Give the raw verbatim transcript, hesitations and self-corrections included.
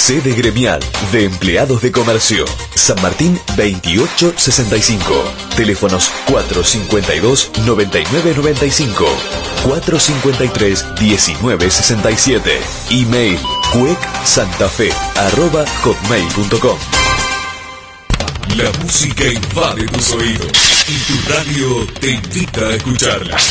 Sede gremial de empleados de comercio. San Martín veintiocho sesenta y cinco. Teléfonos cuatro cinco dos, nueve nueve nueve cinco, cuatro cinco tres, uno nueve seis siete. Email cuecsantafe arroba hotmail punto com. La música invade tus oídos y tu radio te invita a escucharla.